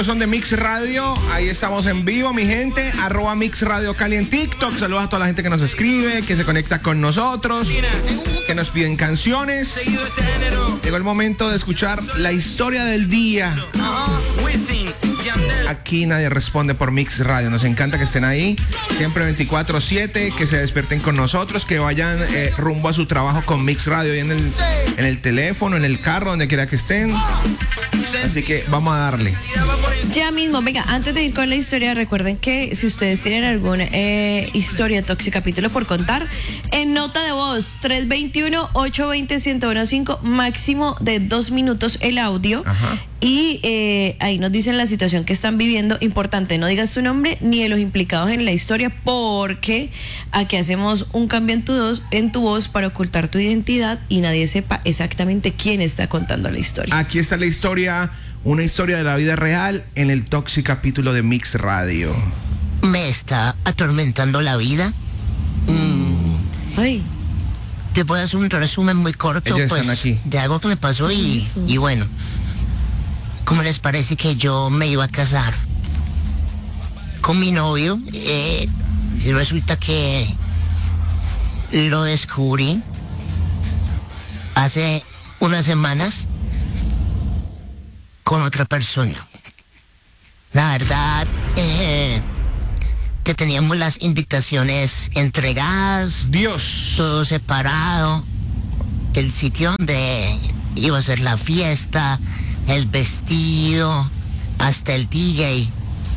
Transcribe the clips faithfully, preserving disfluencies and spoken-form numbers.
Son de Mix Radio, ahí estamos en vivo, mi gente, arroba Mix Radio Cali en TikTok. Saludos a toda la gente que nos escribe, que se conecta con nosotros, que nos piden canciones. Llegó el momento de escuchar la historia del día. Aquí nadie responde por Mix Radio. Nos encanta que estén ahí, siempre veinticuatro siete, que se despierten con nosotros, que vayan eh, rumbo a su trabajo con Mix Radio, ahí en el, en el teléfono, en el carro, donde quiera que estén. Así que vamos a darle. Ya mismo, venga, antes de ir con la historia, recuerden que si ustedes tienen alguna eh, historia tóxica, capítulo por contar, en nota de voz, tres dos uno, ocho dos cero, uno cero uno cinco, máximo de dos minutos el audio. Ajá. Y eh, ahí nos dicen la situación que están viviendo. Importante, no digas tu nombre ni de los implicados en la historia, porque aquí hacemos un cambio en tu, dos, en tu voz para ocultar tu identidad y nadie sepa exactamente quién está contando la historia. Aquí está la historia, una historia de la vida real en el Toxic capítulo de Mix Radio. ¿Me está atormentando la vida? Mm. Ay. Te puedo hacer un resumen muy corto, Ellos pues, están aquí. de algo que me pasó y, y bueno, ¿cómo les parece que yo me iba a casar con mi novio? Eh, y resulta que lo descubrí hace unas semanas con otra persona. La verdad, eh, que teníamos las invitaciones entregadas, Dios. todo separado, el sitio donde iba a ser la fiesta, el vestido, hasta el D J.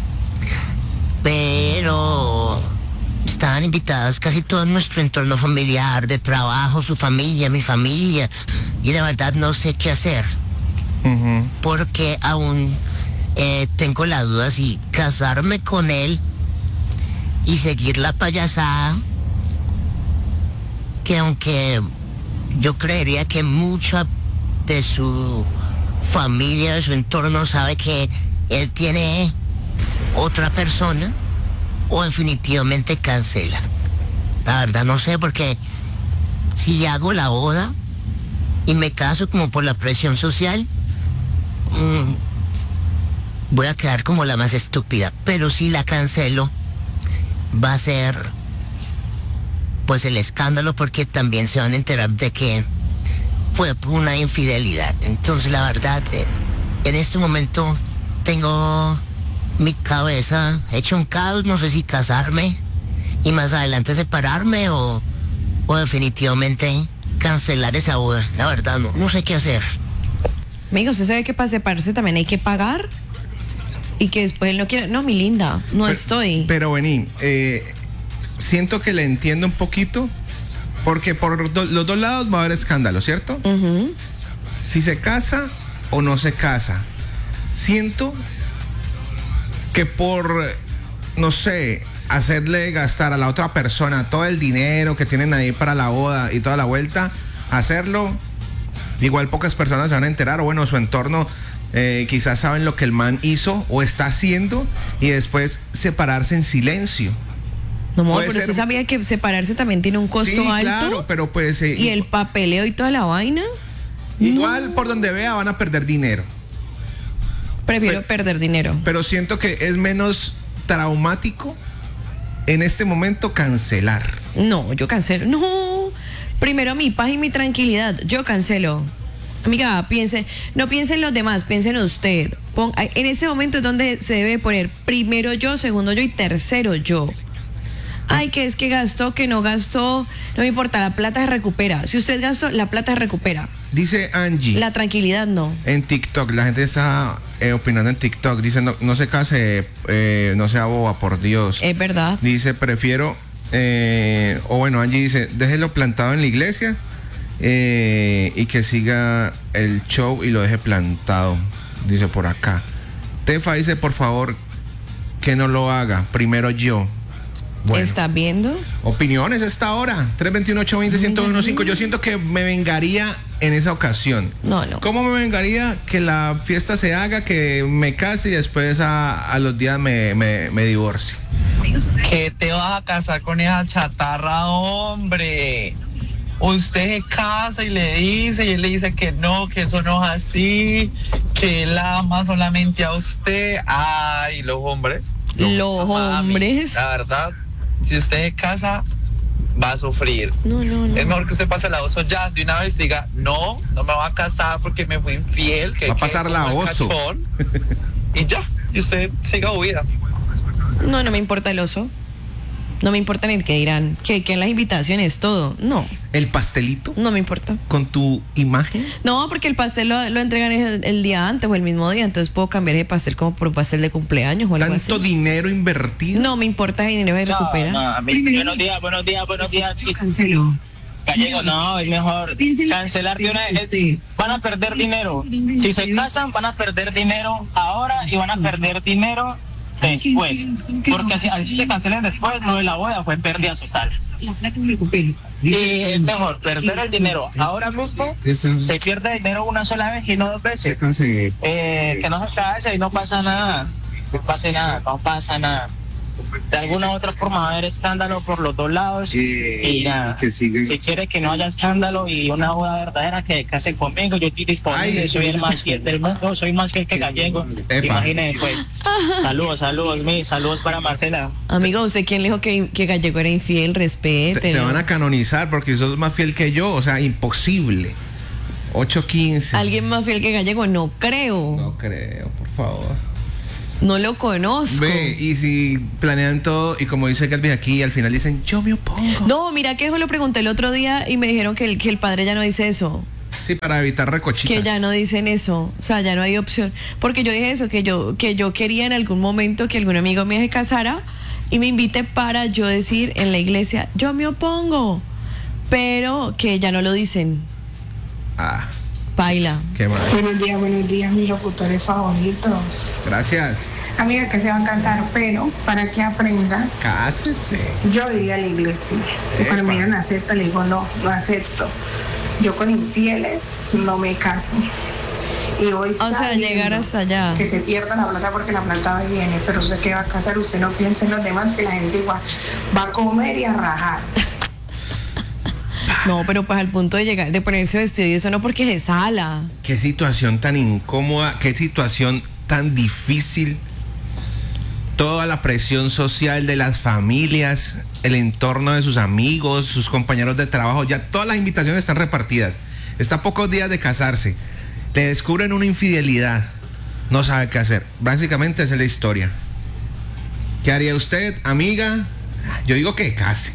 Pero estaban invitadas casi todo nuestro entorno familiar, de trabajo, su familia, mi familia, y de verdad no sé qué hacer. Uh-huh. Porque aún eh, tengo la duda si casarme con él y seguir la payasada, que aunque yo creería que mucha de su familia, de su entorno sabe que él tiene otra persona, o definitivamente cancela. La verdad no sé, porque si hago la boda y me caso como por la presión social, mmm, voy a quedar como la más estúpida. Pero si la cancelo, va a ser pues el escándalo, porque también se van a enterar de que fue una infidelidad. Entonces la verdad, eh, en este momento tengo mi cabeza hecha un caos. No sé si casarme y más adelante separarme o, o definitivamente cancelar esa boda. La verdad no, no sé qué hacer. Amigo, ¿usted sabe que para separarse también hay que pagar? Y que después él no quiere. No, mi linda, no pero, estoy. Pero vení, eh, siento que le entiendo un poquito, porque por do, los dos lados va a haber escándalo, ¿cierto? Uh-huh. Si se casa o no se casa. Siento que por, no sé, hacerle gastar a la otra persona todo el dinero que tienen ahí para la boda y toda la vuelta, hacerlo, igual pocas personas se van a enterar, o bueno, su entorno eh, quizás saben lo que el man hizo o está haciendo, y después separarse en silencio. No, amor, Puede pero ser- usted sabía que separarse también tiene un costo Sí, alto. claro, pero pues eh, Y el papeleo y toda la vaina. igual No. por donde vea van a perder dinero. Prefiero Pe- perder dinero. Pero siento que es menos traumático en este momento cancelar. No, yo cancelo. No. Primero mi paz y mi tranquilidad. Yo cancelo. Amiga, piense, no piense en los demás, piense en usted. Pon- en ese momento es donde se debe poner primero yo, segundo yo y tercero yo. Ay, que es que gastó, que no gastó, no me importa, la plata se recupera. Si usted gastó, la plata se recupera. Dice Angie La tranquilidad no. en TikTok, la gente está eh, opinando en TikTok, dice no, no se case, eh, no sea boba, por Dios. Es verdad. Dice, prefiero, eh, o bueno, Angie dice, déjelo plantado en la iglesia eh, y que siga el show y lo deje plantado, dice por acá. Tefa dice, por favor, que no lo haga, primero yo. Bueno. ¿Estás viendo? Opiniones a esta hora. tres dos uno, ocho dos cero, uno cero uno cinco. Yo siento que me vengaría en esa ocasión. No, no. ¿Cómo me vengaría? Que la fiesta se haga, que me case y después a, a los días me, me, me divorcie. ¿Qué te vas a casar con esa chatarra, hombre? Usted se casa y le dice, y él le dice que no, que eso no es así, que él la ama solamente a usted. Ay, los hombres. Los Mami, hombres. la verdad, si usted se casa, va a sufrir. No, no, no. Es mejor que usted pase la oso ya, de una vez diga, no, no me voy a casar porque me fui infiel. Que Va a pasar la oso. Cachón, y ya, y usted siga su vida. No, no me importa el oso. No me importa ni el que dirán. Que, que en las invitaciones, todo. No, El pastelito no me importa. con tu imagen. No, porque el pastel lo, lo entregan el, el día antes o el mismo día. Entonces puedo cambiar ese pastel como por un pastel de cumpleaños o algo Tanto así. dinero invertido. No me importa si dinero se No, recupera. no, a mí- buenos días, buenos días, buenos días. Cancelo. Gallego, no, es mejor cancelar de una vez. Van a perder dinero. Si se casan, van a perder dinero ahora y van a perder dinero después. Porque si así se cancelen después, lo de la boda fue pérdida total. La plata me recupero. Y es mejor perder el dinero ahora mismo. Se pierde dinero una sola vez y no dos veces. Eh, que no se case y no pasa nada. No pasa nada, no pasa nada. De alguna u otra forma va a haber escándalo por los dos lados y nada. Si quiere que no haya escándalo y una boda verdadera, que case conmigo. Yo estoy disponible, Ay. soy el más fiel del mundo, soy más fiel que Gallego. Epa. Imagínense pues. Saludos, saludos, mis saludos para Marcela. Amigo, ¿usted quién le dijo que, que Gallego era infiel? Te, Respete. te van a canonizar porque sos más fiel que yo. O sea, imposible. ocho quince. ¿Alguien más fiel que Gallego? No creo. No creo, por favor. No lo conozco. Ve, y si planean todo y como dice Calvin aquí, al final dicen, yo me opongo. No, mira que eso lo pregunté el otro día y me dijeron que el, que el padre ya no dice eso. Sí, para evitar recochitas. Que ya no dicen eso. O sea, ya no hay opción. Porque yo dije eso, que yo, que yo quería en algún momento que algún amigo mío se casara y me invite para yo decir en la iglesia, yo me opongo. Pero que ya no lo dicen. Ah, Baila. qué mal. Buenos días, buenos días, mis locutores favoritos. Gracias. Amiga, que se va a casar, pero para que aprenda, Cásese. yo diría a la iglesia. Y Epa. cuando me digan acepta, le digo no, no acepto. Yo con infieles no me caso. Y hoy O sea, sabiendo llegar hasta allá. que se pierda la plata porque la plata va y viene, pero usted que va a casar, usted no piensa en los demás, que la gente igual va a comer y a rajar. No, pero pues al punto de llegar, de ponerse vestido y eso no porque se sala. Qué situación tan incómoda, qué situación tan difícil. Toda la presión social de las familias, el entorno de sus amigos, sus compañeros de trabajo, ya todas las invitaciones están repartidas. Está a pocos días de casarse. Le descubren una infidelidad. No sabe qué hacer. Básicamente esa es la historia. ¿Qué haría usted, amiga? Yo digo que case.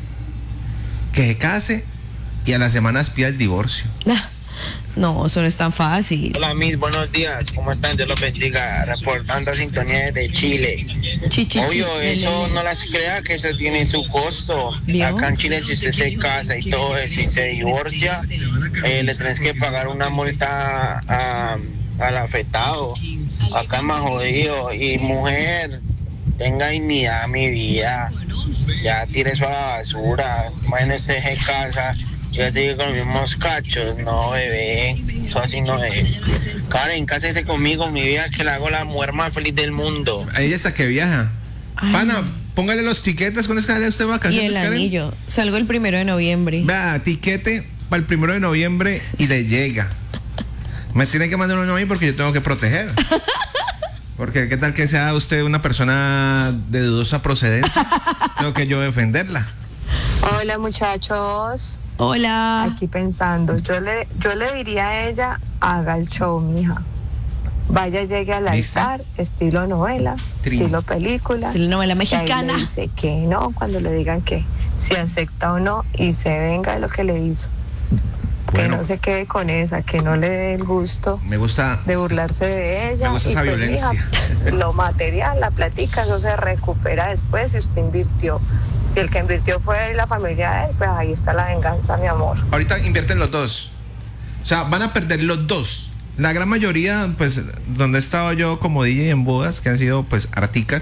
Que se case y a las semanas pida el divorcio. No, eso no es tan fácil. Hola, mis buenos días, ¿cómo están? Dios los bendiga, reportando sintonía de Chile. Chichi, Obvio, chi- eso lele. no las crea que eso tiene su costo. ¿Vio? Acá en Chile, si usted se casa y todo eso y se divorcia, eh, le tenés que pagar una multa a- al afectado. Acá es más jodido. Y mujer, tenga dignidad, mi vida. Ya tire eso a la basura. Imagínese se casa. Ya sigue con los mismos cachos, no bebé, eso así no es. Karen, cásese conmigo, mi vida, que la hago la mujer más feliz del mundo. Ella hasta que viaja. Ay. Pana, póngale los tiquetes con escala usted Y vacaciones, el Karen. anillo. Salgo el primero de noviembre. Vea, tiquete para el primero de noviembre y le llega. Me tiene que mandar uno a mí porque yo tengo que proteger. Porque qué tal que sea usted una persona de dudosa procedencia. Tengo que yo defenderla. Hola muchachos, Hola. aquí pensando, yo le, yo le diría a ella, haga el show, mija. Vaya, llegue al ¿Lista? altar, estilo novela, Trin. estilo película. Telenovela Y ahí mexicana. le dice que no, cuando le digan que si acepta o no, y se venga de lo que le hizo. Bueno. Que no se quede con esa, que no le dé el gusto Me gusta. de burlarse de ella. Me gusta y esa pues, violencia. mija, lo material, la platica, eso se recupera después si usted invirtió. Si el que invirtió fue la familia de él, pues ahí está la venganza, mi amor. Ahorita invierten los dos. O sea, van a perder los dos. La gran mayoría, pues, donde he estado yo como D J en bodas, que han sido, pues, articas,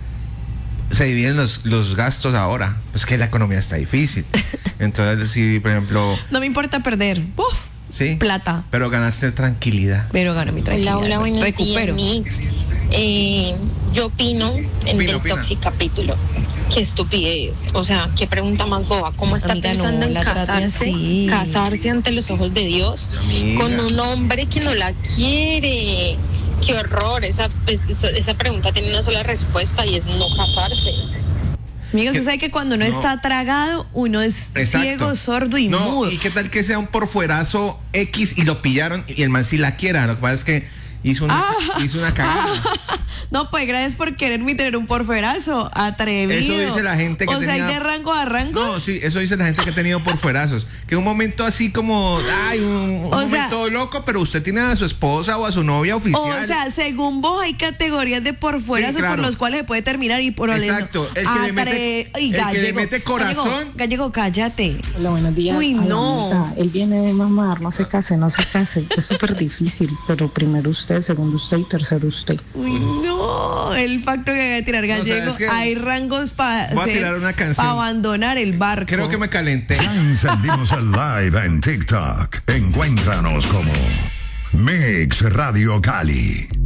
se dividen los, los gastos ahora. Pues que la economía está difícil. Entonces, si, por ejemplo, No me importa perder. Uf, sí. plata. Pero ganaste tranquilidad. Pero gano mi tranquilidad. Hola, hola, buenos Recupero. días, Mix. Eh, yo opino en Opina, el opina. Toxic capítulo. Qué estupidez. O sea, qué pregunta más boba. ¿Cómo está Amiga, pensando no, en la trate casarse? así. Casarse ante los ojos de Dios Amiga. con un hombre que no la quiere. Qué horror, esa, esa, esa pregunta tiene una sola respuesta y es no casarse. Amigos, ¿Qué? usted sabe que cuando uno No. está tragado, uno es Exacto. ciego, sordo y no, mudo. ¿y qué tal que sea un porfuerazo X y lo pillaron y el man sí la quiera? Lo que pasa es que hizo una, Ah. hizo una cagada. No, pues gracias por quererme tener un porferazo. Atrevido. Eso dice la gente que O sea, tenía- hay de rango a rango. No, sí, eso dice la gente que ha tenido porfuerazos. Que un momento así como, ay, un, un O sea- momento loco, pero usted tiene a su esposa o a su novia oficial. O sea, según vos hay categorías de porfuerazos Sí, claro. por los cuales se puede terminar y por Exacto, el que le mete- Ay, el que le gallego, mete corazón. Gallego, gallego, cállate. Hola, buenos días. Uy, Ay, no. amiguita, él viene de mamar, no se case, no se case. Es súper difícil, pero primero usted, segundo usted y tercero usted. Uy, no. El facto que voy a tirar gallego. ¿sabes qué? Hay rangos para Voy a tirar una canción. abandonar el barco. Creo que me calenté. Ya encendimos el live en TikTok. Encuéntranos como Mix Radio Cali.